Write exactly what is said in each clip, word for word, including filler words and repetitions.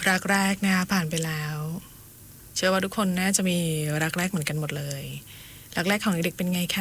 รักแรกนะคะผ่านไปแล้วเชื่อว่าทุกคนน่าจะมีรักแรกเหมือนกันหมดเลยรักแรกของเด็กเป็นไงคะ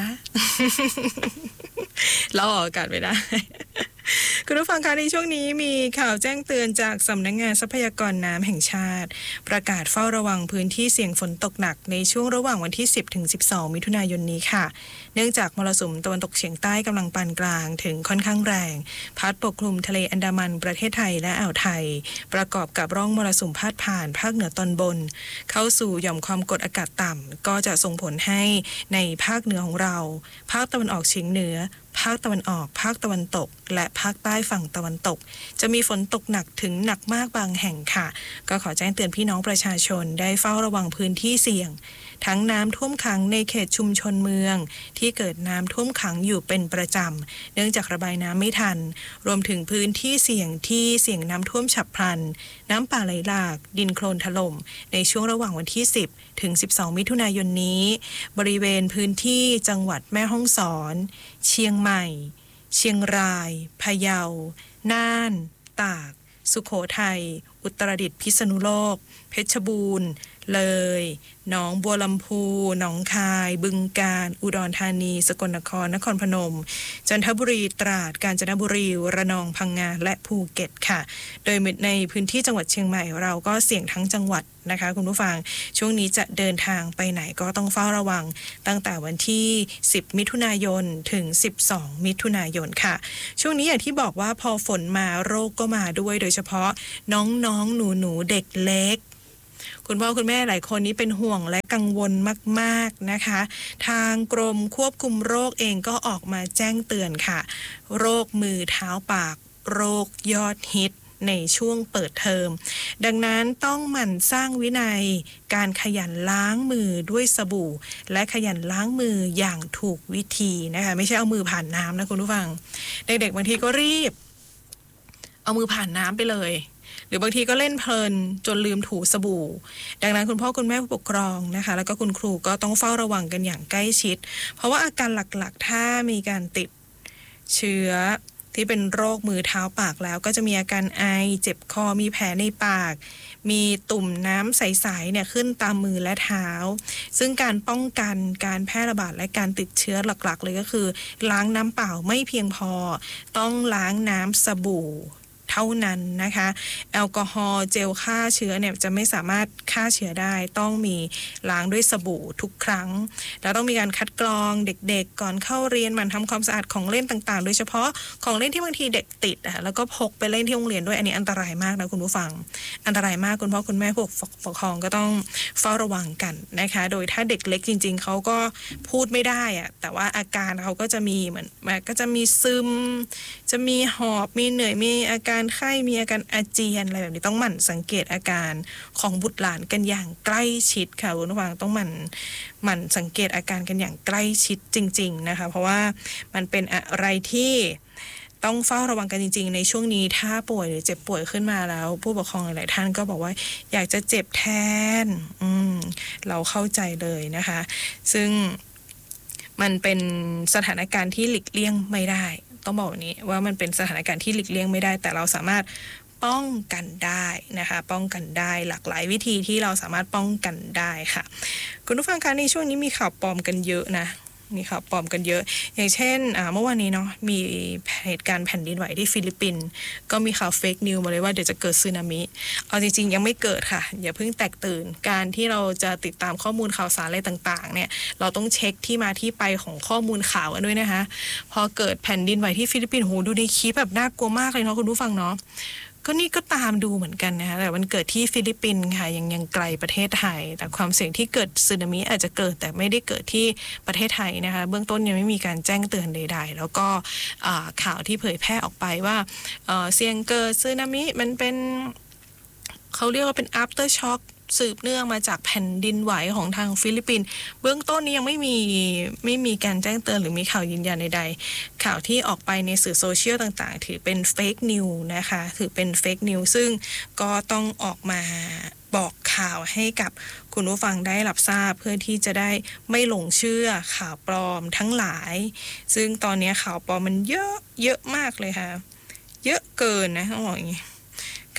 เราออกอากาศไม่ได้ คุณผู้ฟังคะในช่วงนี้มีข่าวแจ้งเตือนจากสำนักงานทรัพยากรน้ำแห่งชาติประกาศเฝ้าระวังพื้นที่เสี่ยงฝนตกหนักในช่วงระหว่างวันที่สิบถึงสิบสองมิถุนายนนี้ค่ะเนื่องจากมรสุมตะวันตกเฉียงใต้กำลังปานกลางถึงค่อนข้างแรงพัดปกคลุมทะเลอันดามันประเทศไทยและอ่าวไทยประกอบกับร่องมรสุมพาดผ่านภาคเหนือตอนบนเข้าสู่หย่อมความกดอากาศต่ำก็จะส่งผลให้ในภาคเหนือของเราภาคตะวันออกเฉียงเหนือภาคตะวันออกภาคตะวันตกและภาคใต้ฝั่งตะวันตกจะมีฝนตกหนักถึงหนักมากบางแห่งค่ะก็ขอแจ้งเตือนพี่น้องประชาชนได้เฝ้าระวังพื้นที่เสี่ยงทั้งน้ำท่วมขังในเขตชุมชนเมืองที่เกิดน้ำท่วมขังอยู่เป็นประจำเนื่องจากระบายน้ำไม่ทันรวมถึงพื้นที่เสี่ยงที่เสี่ยงน้ำท่วมฉับพลันน้ำป่าไหลหลากดินโคลนถล่มในช่วงระหว่างวันที่สิบถึงสิบสองมิถุนายนนี้บริเวณพื้นที่จังหวัดแม่ฮ่องสอนเชียงใหม่เชียงรายพะเยาน่านตากสุโขทัยอุตรดิตถ์พิษณุโลกเพชรบูรณ์เลยหนองบัวลำพูหนองคายบึงกาฬอุดรธานีสกลนครนครพนมจันทบุรีตราดกาญจนบุรีระนองพังงาและภูเก็ตค่ะโดยในพื้นที่จังหวัดเชียงใหม่เราก็เสี่ยงทั้งจังหวัดนะคะคุณผู้ฟังช่วงนี้จะเดินทางไปไหนก็ต้องเฝ้าระวังตั้งแต่วันที่สิบมิถุนายนถึงสิบสองมิถุนายนค่ะช่วงนี้อย่างที่บอกว่าพอฝนมาโรคก็มาด้วยโดยเฉพาะน้องๆหนูๆเด็กเล็กคุณพ่อคุณแม่หลายคนนี้เป็นห่วงและกังวลมากๆนะคะทางกรมควบคุมโรคเองก็ออกมาแจ้งเตือนค่ะโรคมือเท้าปากโรคยอดฮิตในช่วงเปิดเทอมดังนั้นต้องหมั่นสร้างวินัยการขยันล้างมือด้วยสบู่และขยันล้างมืออย่างถูกวิธีนะคะไม่ใช่เอามือผ่านน้ำนะคุณผู้ฟังเด็กๆบางทีก็รีบเอามือผ่านน้ำไปเลยหรือบางทีก็เล่นเพลินจนลืมถูสบู่ดังนั้นคุณพ่อคุณแม่ผู้ปกครองนะคะแล้วก็คุณครูก็ต้องเฝ้าระวังกันอย่างใกล้ชิดเพราะว่าอาการหลักๆถ้ามีการติดเชื้อที่เป็นโรคมือเท้าปากแล้วก็จะมีอาการไอเจ็บคอมีแผลในปากมีตุ่มน้ำใสๆเนี่ยขึ้นตามมือและเท้าซึ่งการป้องกันการแพร่ระบาดและการติดเชื้อหลักๆเลยก็คือล้างน้ำเปล่าไม่เพียงพอต้องล้างน้ำสบู่เท่านั้นนะคะแอลกอฮอล์เจลฆ่าเชื้อเนี่ยจะไม่สามารถฆ่าเชื้อได้ต้องมีล้างด้วยสบู่ทุกครั้งแล้วต้องมีการคัดกรองเด็กๆก่อนเข้าเรียนหมั่นทำความสะอาดของเล่นต่างๆโดยเฉพาะของเล่นที่บางทีเด็กติดอ่ะแล้วก็พกไปเล่นที่โรงเรียนด้วยอันนี้อันตรายมากนะคุณผู้ฟังอันตรายมากคุณพ่อคุณแม่ผู้ปกครองก็ต้องเฝ้าระวังกันนะคะโดยถ้าเด็กเล็กจริงๆเขาก็พูดไม่ได้อ่ะแต่ว่าอาการเขาก็จะมีเหมือนก็จะมีซึมจะมีหอบมีเหนื่อยมีอาการไข้มีอาการอาเจียนอะไรแบบนี้ต้องหมั่นสังเกตอาการของบุตรหลานกันอย่างใกล้ชิดค่ะคุณผู้ฟังต้องหมั่นหมั่นสังเกตอาการกันอย่างใกล้ชิดจริงๆนะคะเพราะว่ามันเป็นอะไรที่ต้องเฝ้าระวังกันจริงๆในช่วงนี้ถ้าป่วยหรือเจ็บป่วยขึ้นมาแล้วผู้ปกครองหลายท่านก็บอกว่าอยากจะเจ็บแทนอืมเราเข้าใจเลยนะคะซึ่งมันเป็นสถานการณ์ที่หลีกเลี่ยงไม่ได้ต้องบอกนี้ว่ามันเป็นสถานการณ์ที่หลีกเลี่ยงไม่ได้แต่เราสามารถป้องกันได้นะคะป้องกันได้หลากหลายวิธีที่เราสามารถป้องกันได้ค่ะคุณผู้ฟังคะในช่วงนี้มีข่าวปลอมกันเยอะนะมีข่าวปลอมกันเยอะอย่างเช่นเมื่อวานนี้เนาะมีเหตุการณ์แผ่นดินไหวที่ฟิลิปปินส์ก็มีข่าวเฟกนิวมาเลยว่าเดี๋ยวจะเกิดสึนามิเอาจริงๆยังไม่เกิดค่ะอย่าเพิ่งแตกตื่นการที่เราจะติดตามข้อมูลข่าวสารอะไรต่างๆเนี่ยเราต้องเช็คที่มาที่ไปของข้อมูลข่าวกันด้วยนะคะพอเกิดแผ่นดินไหวที่ฟิลิปปินส์โหดูในคลิปแบบน่ากลัวมากเลยเนาะคุณผู้ฟังเนาะก็นี่ก็ตามดูเหมือนกันนะคะแต่มันเกิดที่ฟิลิปปินส์ค่ะยังยังไกลประเทศไทยแต่ความเสี่ยงที่เกิดสึนามิอาจจะเกิดแต่ไม่ได้เกิดที่ประเทศไทยนะคะเบื้องต้นยังไม่มีการแจ้งเตือนใดๆแล้วก็ข่าวที่เผยแพร่ออกไปว่าเสี่ยงเกิดสึนามิมันเป็นเขาเรียกว่าเป็น after shockสืบเนื่องมาจากแผ่นดินไหวของทางฟิลิปปินส์เบื้องต้นนี้ยังไม่มีไม่มีการแจ้งเตือนหรือมีข่าวยืนยันใดๆข่าวที่ออกไปในสื่อโซเชียลต่างๆถือเป็นเฟกนิวนะคะถือเป็นเฟกนิวซึ่งก็ต้องออกมาบอกข่าวให้กับคุณผู้ฟังได้รับทราบเพื่อที่จะได้ไม่หลงเชื่อข่าวปลอมทั้งหลายซึ่งตอนนี้ข่าวปลอมมันเยอะเยอะมากเลยค่ะเยอะเกินนะต้องบอกอย่างนี้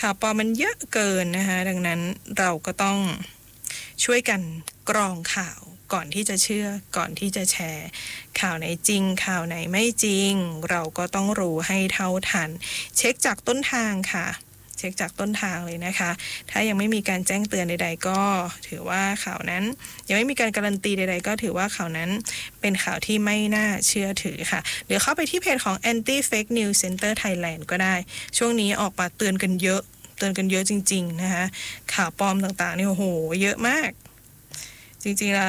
ข่าวปลอมมันเยอะเกินนะคะดังนั้นเราก็ต้องช่วยกันกรองข่าวก่อนที่จะเชื่อก่อนที่จะแชร์ข่าวไหนจริงข่าวไหนไม่จริงเราก็ต้องรู้ให้เท่าทันเช็คจากต้นทางค่ะเช็คจากต้นทางเลยนะคะถ้ายังไม่มีการแจ้งเตือนใดๆก็ถือว่าข่าวนั้นยังไม่มีการการันตีใดๆก็ถือว่าข่าวนั้นเป็นข่าวที่ไม่น่าเชื่อถือค่ะหรือเข้าไปที่เพจของ Anti Fake News Center Thailand ก็ได้ช่วงนี้ออกมาเตือนกันเยอะเตือนกันเยอะจริงๆนะคะข่าวปลอมต่างๆนี่โอ้โหเยอะมากจริงๆแล้ว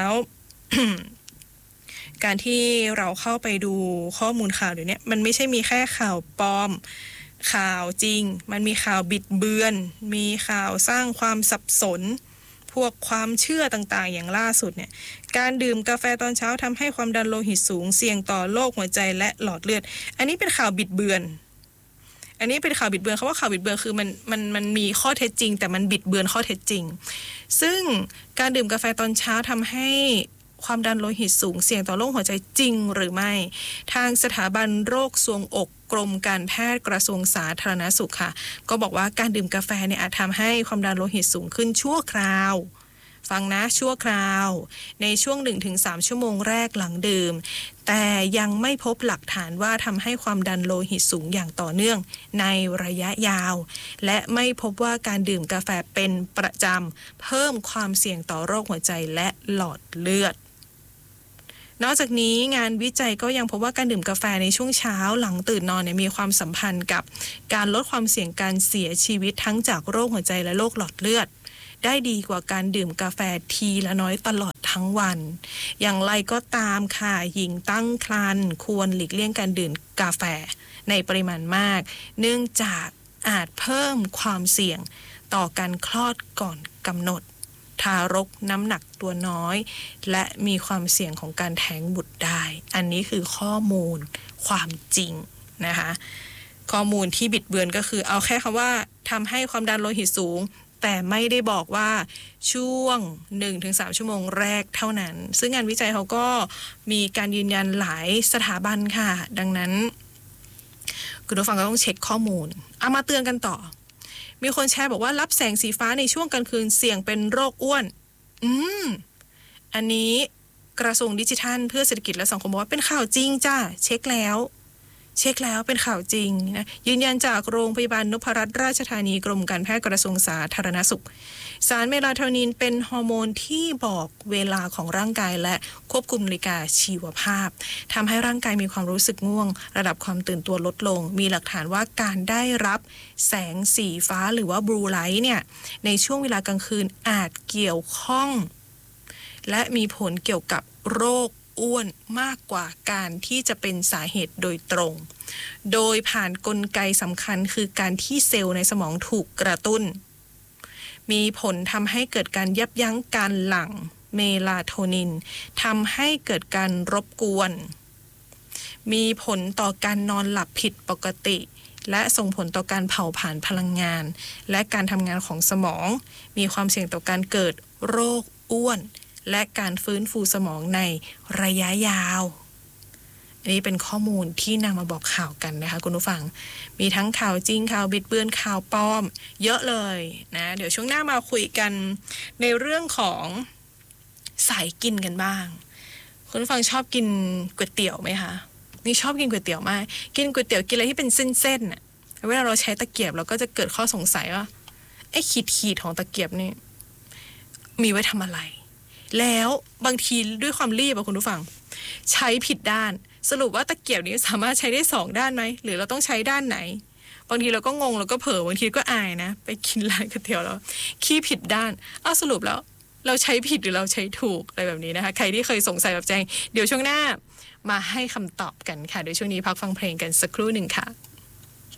การที่เราเข้าไปดูข้อมูลข่าวเดี๋ยวนี้มันไม่ใช่มีแค่ข่าวปลอมข่าวจริงมันมีข่าวบิดเบือนมีข่าวสร้างความสับสนพวกความเชื่อต่างๆอย่างล่าสุดเนี่ยการดื่มกาแฟตอนเช้าทำให้ความดันโลหิตสูงเสี่ยงต่อโรคหัวใจและหลอดเลือดอันนี้เป็นข่าวบิดเบือนอันนี้เป็นข่าวบิดเบือนเขาว่าข่าวบิดเบือนคือมันมันมันมีข้อเท็จจริงแต่มันบิดเบือนข้อเท็จจริงซึ่งการดื่มกาแฟตอนเช้าทำให้ความดันโลหิตสูงเสี่ยงต่อโรคหัวใจจริงหรือไม่ทางสถาบันโรคทรวงอกกรมการแพทย์กระทรวงสาธารณสุขค่ะก็บอกว่าการดื่มกาแฟเนี่ยอาจทำให้ความดันโลหิตสูงขึ้นชั่วคราวฟังนะชั่วคราวในช่วง หนึ่งถึงสาม ชั่วโมงแรกหลังดื่มแต่ยังไม่พบหลักฐานว่าทำให้ความดันโลหิตสูงอย่างต่อเนื่องในระยะยาวและไม่พบว่าการดื่มกาแฟเป็นประจำเพิ่มความเสี่ยงต่อโรคหัวใจและหลอดเลือดนอกจากนี้งานวิจัยก็ยังพบว่าการดื่มกาแฟในช่วงเช้าหลังตื่นนอนเนี่ยมีความสัมพันธ์กับการลดความเสี่ยงการเสียชีวิตทั้งจากโรคหัวใจและโรคหลอดเลือดได้ดีกว่าการดื่มกาแฟทีละน้อยตลอดทั้งวันอย่างไรก็ตามค่ะหญิงตั้งครรภ์ควรหลีกเลี่ยงการดื่มกาแฟในปริมาณมากเนื่องจากอาจเพิ่มความเสี่ยงต่อการคลอดก่อนกำหนดทารกน้ำหนักตัวน้อยและมีความเสี่ยงของการแท้งบุตรได้อันนี้คือข้อมูลความจริงนะคะข้อมูลที่บิดเบือนก็คือเอาแค่คำว่าทำให้ความดันโลหิตสูงแต่ไม่ได้บอกว่าช่วง หนึ่งถึงสาม ชั่วโมงแรกเท่านั้นซึ่งงานวิจัยเขาก็มีการยืนยันหลายสถาบันค่ะดังนั้นคุณผู้ฟังก็ต้องเช็คข้อมูลเอามาเตือนกันต่อมีคนแชร์บอกว่ารับแสงสีฟ้าในช่วงกลางคืนเสี่ยงเป็นโรคอ้วนอืมอันนี้กระทรวงดิจิทัลเพื่อเศรษฐกิจและสังคมบอกว่าเป็นข่าวจริงจ้าเช็คแล้วเช็คแล้วเป็นข่าวจริงนะยืนยันจากโรงพยาบาลนพรัตน์ราชธานีกรมการแพทย์กระทรวงสาธารณสุขสารเมลาโทนินเป็นฮอร์โมนที่บอกเวลาของร่างกายและควบคุมนาฬิกาชีวภาพทำให้ร่างกายมีความรู้สึกง่วงระดับความตื่นตัวลดลงมีหลักฐานว่าการได้รับแสงสีฟ้าหรือว่าบลูไลท์เนี่ยในช่วงเวลากลางคืนอาจเกี่ยวข้องและมีผลเกี่ยวกับโรคอ้วนมากกว่าการที่จะเป็นสาเหตุโดยตรงโดยผ่านกลไกสำคัญคือการที่เซลล์ในสมองถูกกระตุ้นมีผลทำให้เกิดการยับยั้งการหลั่งเมลาโทนินทำให้เกิดการรบกวนมีผลต่อการนอนหลับผิดปกติและส่งผลต่อการเผาผลาญพลังงานและการทำงานของสมองมีความเสี่ยงต่อการเกิดโรคอ้วนและการฟื้นฟูสมองในระยะยาวอันนี้เป็นข้อมูลที่นำมาบอกข่าวกันนะคะคุณผู้ฟังมีทั้งข่าวจริงข่าวบิดเบือนข่าวปลอมเยอะเลยนะเดี๋ยวช่วงหน้ามาคุยกันในเรื่องของสายกินกันบ้างคุณผู้ฟังชอบกินก๋วยเตี๋ยวไหมคะนี่ชอบกินก๋วยเตี๋ยวมากกินก๋วยเตี๋ยวกินอะไรที่เป็นเส้นๆน่ะเวลาเราใช้ตะเกียบเราก็จะเกิดข้อสงสัยว่าไอ้ขีดๆของตะเกียบนี่มีไว้ทำอะไรแล้วบางทีด้วยความรีบอะคุณผู้ฟังใช้ผิดด้านสรุปว่าตะเกียบนี้สามารถใช้ได้สองด้านไหมหรือเราต้องใช้ด้านไหนบางทีเราก็งงเราก็เผลอบางทีก็อายนะไปกินร้านก๋วยเตี๋ยวแล้วขี้ผิดด้านอ้าวสรุปแล้วเราใช้ผิดหรือเราใช้ถูกอะไรแบบนี้นะคะใครที่เคยสงสัยแบบแจงเดี๋ยวช่วงหน้ามาให้คำตอบกันค่ะเดี๋ยวช่วงนี้พักฟังเพลงกันสักครู่หนึ่งค่ะ